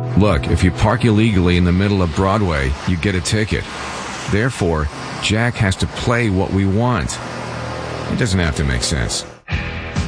Look, if you park illegally in the middle of Broadway, you get a ticket. Therefore, Jack has to play what we want. It doesn't have to make sense.